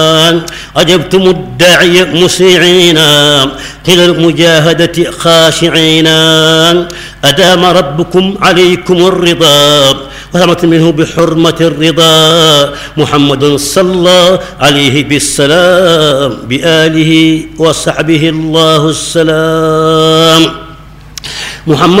أجبتم الداعي مسيعين إلى المجاهدة خاشعين. أدام ربكم عليكم الرضا وهمت منه بحرمة الرضا. محمد صلى عليه بالسلام بآله وصحبه الله السلام. محمد